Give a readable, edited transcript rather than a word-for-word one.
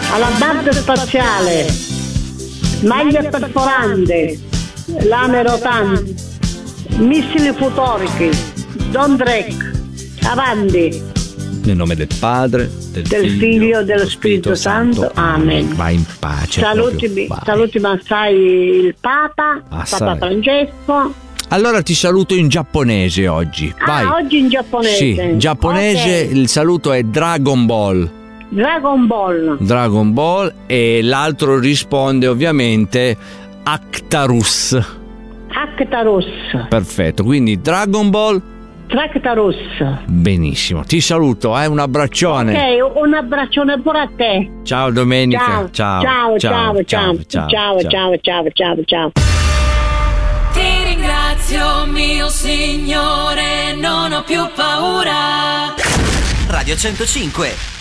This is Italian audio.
alla banda spaziale, maglia perforante, lame rotanti, missili futorici, Don Drake, avanti. Nel nome del Padre, del Figlio e dello Spirito Santo. Amen. Vai in pace. Saluti assai il Papa Francesco. Allora ti saluto in giapponese oggi. Vai. Oggi in giapponese. Sì, in giapponese. Okay. Il saluto è Dragon Ball. Dragon Ball e l'altro risponde ovviamente Actarus. Perfetto, quindi Dragon Ball Tractarus. Benissimo, ti saluto, un abbraccione. Ok, un abbraccione pure a te. Ciao Domenica. Ciao. Ti ringrazio mio Signore, non ho più paura. Radio 105.